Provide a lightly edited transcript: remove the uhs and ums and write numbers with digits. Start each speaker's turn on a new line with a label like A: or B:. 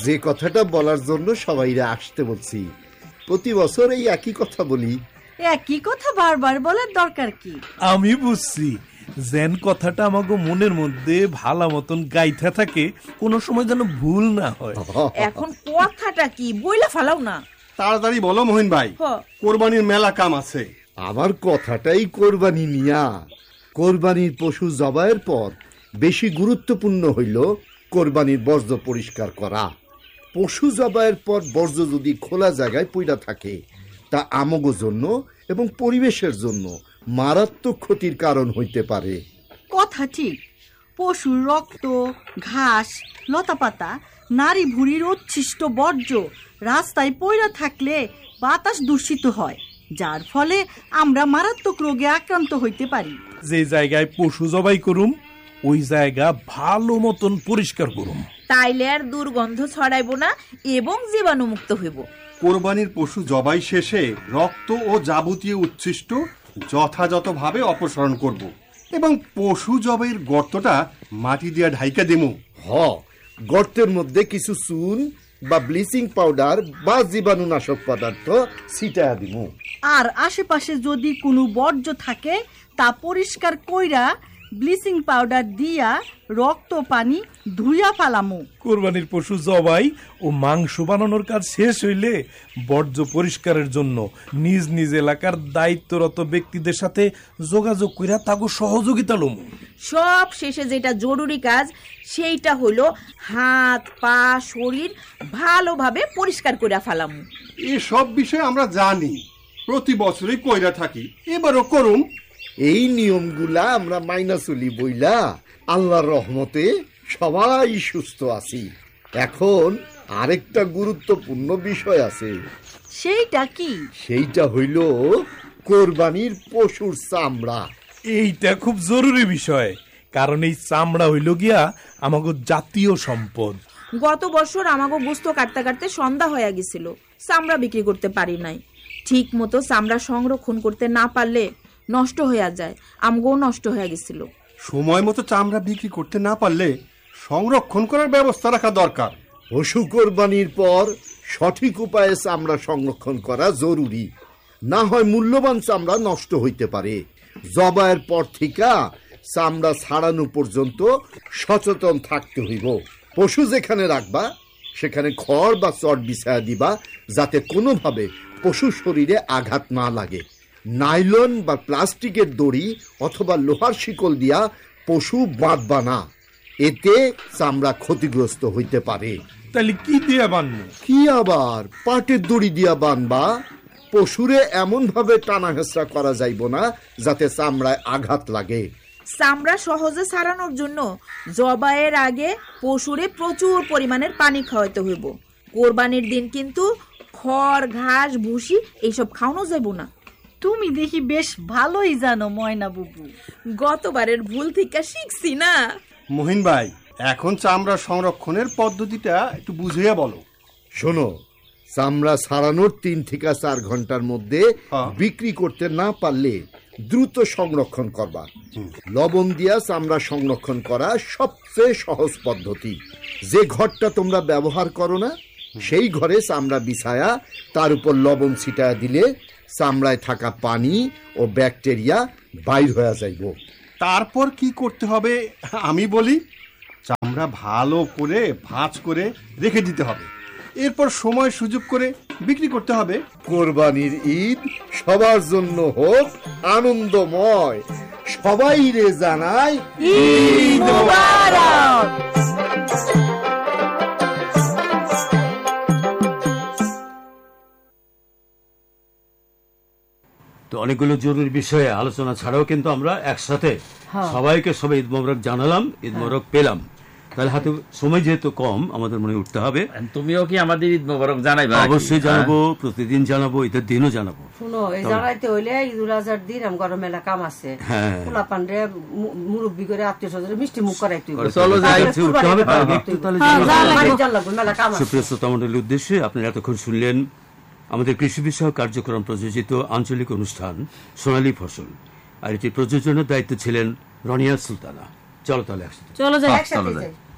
A: যে কথাটা বলার জন্য সবাইরা আসতে বলছি। প্রতি বছর এই একই কথা বলি।
B: একই কথা বারবার বলার দরকার কি?
C: আমি বুঝছি, যেন কথাটা আমাকে মনের মধ্যে ভালো মতন গাইতে থাকে, কোনো সময় যেন ভুল না হয়।
D: এখন কথাটা কি বইলা ফালাও না।
E: তাড়াতাড়ি বলো মহিন ভাই, কোরবানির মেলা কাম আছে।
A: আমার কথাটাই কোরবানি নিয়া। কোরবানির পশু জবাইয়ের পর বেশি গুরুত্বপূর্ণ হইল কোরবানির বর্জ্য পরিষ্কার করা। পশু জবাইয়ের পর বর্জ্য যদি খোলা জায়গায় পইড়া থাকে, তা আমগো জন্য এবং পরিবেশের জন্য মারাত্মক ক্ষতির কারণ হইতে পারে।
B: কথা ঠিক। পশুর রক্ত, ঘাস, লতাপাতা, নারী ভুঁড়ির উচ্ছিষ্ট বর্জ্য রাস্তায় পইড়া থাকলে বাতাস দূষিত হয়, যার ফলে আমরা মারাত্মক রোগে আক্রান্ত হইতে পারি।
C: যে জায়গায় পশু জবাই করুম, ওই জায়গা ভালো মতন পরিষ্কার করুম,
D: তাইলে আর দুর্গন্ধ ছড়াইব না এবং জীবাণুমুক্ত হইব।
E: কোরবানির পশু জবাই শেষে রক্ত ও যাবতীয় উচ্ছিষ্ট যথাযথভাবে অপসারণ করব এবং পশু জবাইয়ের গর্তটা মাটি দিয়া ঢাইকা দেবো।
A: গর্তের মধ্যে কিছু চুন বা ব্লিচিং পাউডার বা জীবাণুনাশক পদার্থ ছিটায়া দিব।
B: আর আশেপাশে যদি কোনো বর্জ্য থাকে তা পরিষ্কার কইরা ব্লিচিং পাউডার দিয়া রক্ত পানি ধুইয়া ফালামু।
C: কোরবানির পশু জবাই ও মাংস বানানোর কাজ শেষ হইলে বর্জ্য পরিষ্কারের জন্য নিজ নিজ এলাকার দায়িত্বরত ব্যক্তিদের সাথে যোগাযোগ কইরা তাকে সহযোগিতা লমু।
D: সব শেষে যেটা জরুরি কাজ, সেইটা হলো হাত পা শরীর ভালোভাবে পরিষ্কার করে ফালামু।
E: এসব বিষয়ে আমরা জানি, প্রতি বছরই কইরা থাকি, এবারও করুম।
A: এই নিয়মগুলা আমরা মাইনা চলি বইলা আল্লাহর রহমতে সবাই সুস্থ আছি। এখন আরেকটা গুরুত্বপূর্ণ বিষয় আছে।
B: সেইটা কি?
A: সেইটা হইল কোরবানির পশুর চামড়া।
C: এইটা খুব জরুরি বিষয়, কারণ এই চামড়া হইল গিয়া আমাগো জাতীয় সম্পদ।
D: গত বছর আমাগো গোস্ত কাটতে কাটতে সন্ধ্যা হয়ে গেছিল, চামড়া বিক্রি করতে পারি নাই। ঠিক মতো চামড়া সংরক্ষণ করতে না পারলে নষ্ট হয়ে যায়, আমগো নষ্ট হয়ে গেছিল।
E: সময় মতো চামড়া বিক্রি করতে না পারলে সংরক্ষণ করার ব্যবস্থা রাখা দরকার।
A: পশু কোরবানির পর সঠিক উপায়ে চামড়া সংরক্ষণ করা জরুরি, না হয় মূল্যবান চামড়া নষ্ট হইতে পারে। জবাইয়ের পর থেকে চামড়া ছাড়ানো পর্যন্ত সচেতন থাকতে হইব। পশু যেখানে রাখবা সেখানে খড় বা চট বিছায়া দিবা, যাতে কোনোভাবে পশু শরীরে আঘাত না লাগে। নাইলন বা প্লাস্টিকের দড়ি অথবা লোহার শিকল দিয়া পশু বাঁধবা না, এতে চামড়া ক্ষতিগ্রস্ত হইতে পারে।
C: তাহলে কি দিয়া বানবো?
A: কি আবার পাটের দড়ি দিয়া বানবা। পশুরে এমন ভাবে টানা হেঁচড়া করা যাইব না যাতে চামড়ায় আঘাত লাগে।
D: চামড়া সহজে ছাড়ানোর জন্য জবাইয়ের আগে পশুরে প্রচুর পরিমাণের পানি খাওয়াইতে হইব। কোরবানির দিন কিন্তু খড় ঘাস ভুসি এইসব খাওয়ানো যাইব না।
B: তুমি দেখি বেশ ভালোই জানো ময়না বুবু।
D: গতবারের ভুল থেকে শিখছি না।
E: মহিন ভাই, এখন চামড়া সংরক্ষণের পদ্ধতিটা একটু বুঝিয়ে বলো।
A: শোনো, চামড়া ছাড়ানোর 3 থেকে 4 ঘন্টার মধ্যে বিক্রি করতে না পারলে দ্রুত সংরক্ষণ করবা। লবণ দিয়া চামড়া সংরক্ষণ করা সবচেয়ে সহজ পদ্ধতি। যে ঘরটা তোমরা ব্যবহার করো না, সেই ঘরে চামড়া বিছায়া তার উপর লবণ ছিটায়া দিলে চামড়ায় থাকা পানি ও ব্যাকটেরিয়া বাইর হয়ে যাইব।
E: তারপর কি করতে হবে আমি বলি। চামড়া ভালো করে ভাঁজ করে রেখে দিতে হবে, এরপর সময় সুযোগ করে বিক্রি করতে হবে।
A: কোরবানির ঈদ সবার জন্য হোক আনন্দময়। সবাই রে জানাই ঈদ মোবারক।
F: তো অনেকগুলো জরুরি বিষয়ে আলোচনা ছাড়াও কিন্তু আমরা একসাথে সবাইকে সবাই ঈদ মোবারক জানালাম, ঈদ মোবারক পেলাম। তাহলে হাতে সময় যেহেতু কম, আমাদের মনে উঠতে হবে।
G: তুমিও কি আমাদের ঈদ মোবারক জানাইবা?
F: অবশ্যই জানাবো, প্রতিদিন জানাবো, ঈদের দিনও জানাবো।
H: শুনো, এই জানাইতে হইলে ঈদুল আজহার দিন গরম মেলা কাম আছে। পোলা পান্ডে মুরব্বী করে আত্মীয় স্বজন মিষ্টি মুখ করাইতে
G: চলো যাই,
F: উঠতে হবে। সুপ্রিয় শ্রোতা মণ্ডলীর উদ্দেশ্যে আপনারা এতক্ষণ শুনলেন আমাদের কৃষি বিষয়ক কার্যক্রম প্রযোজিত আঞ্চলিক অনুষ্ঠান সোনালী ফসল, আর এটি প্রযোজনের দায়িত্ব ছিলেন রনিয়া সুলতানা। চলো তাহলে একসাথে
H: চলো যাই।